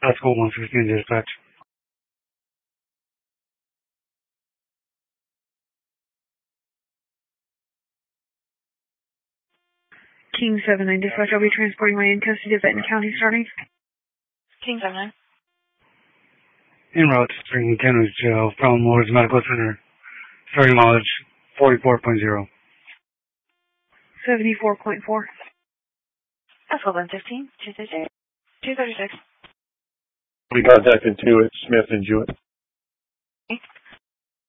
That's cool, 115 dispatch. King 79 dispatch, I'll be transporting my in custody to Benton County starting. King 79. En route to Spring Kennedy Jail from Lord's Medical Center. Starting mileage 44.0. 74.4. That's 1115. 236. We contacted 2 at Smith and Jewett.